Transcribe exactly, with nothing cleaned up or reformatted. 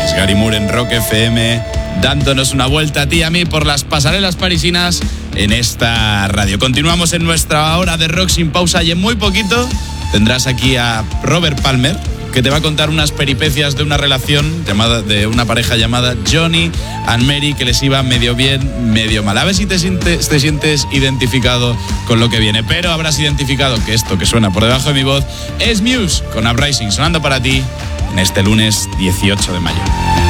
Es Gary Moore en Rock F M, dándonos una vuelta a ti y a mí por las pasarelas parisinas en esta radio. Continuamos en nuestra hora de rock sin pausa y en muy poquito tendrás aquí a Robert Palmer, que te va a contar unas peripecias de una relación llamada, de una pareja llamada Johnny and Mary, que les iba medio bien, medio mal. A ver si te sientes, te sientes identificado con lo que viene, pero habrás identificado que esto que suena por debajo de mi voz es Muse con Uprising, sonando para ti en este lunes dieciocho de mayo.